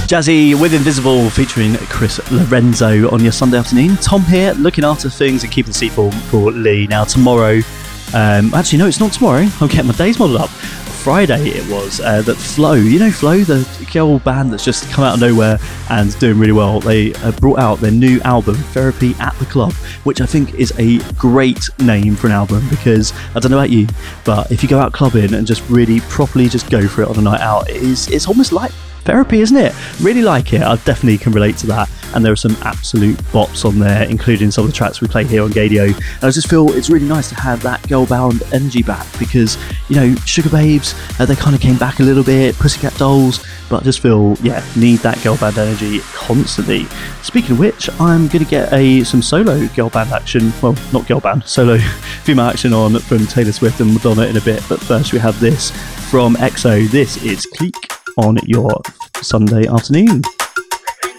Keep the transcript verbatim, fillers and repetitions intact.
Jazzy with Invisible featuring Chris Lorenzo on your Sunday afternoon. Tom here, looking after things and keeping the seat warm for Lee. Now tomorrow, um, actually no, it's not tomorrow. I'm getting my days modelled up. Friday it was uh, that Flow, you know Flow, the girl band that's just come out of nowhere and doing really well. They uh, brought out their new album, Therapy at the Club, which I think is a great name for an album because I don't know about you, but if you go out clubbing and just really properly just go for it on a night out, it is, it's almost like therapy, isn't it? Really like it. I definitely can relate to that. And there are some absolute bops on there, including some of the tracks we play here on Gadio. And I just feel it's really nice to have that girl-bound energy back because, you know, Sugar Babes, uh, they kind of came back a little bit, Pussycat Dolls, but I just feel, yeah, need that girl band energy constantly. Speaking of which, I'm going to get a some solo girl band action, well, not girl band, solo female action on from Taylor Swift and Madonna in a bit. But first we have this from X O. This is Clique on your Sunday afternoon.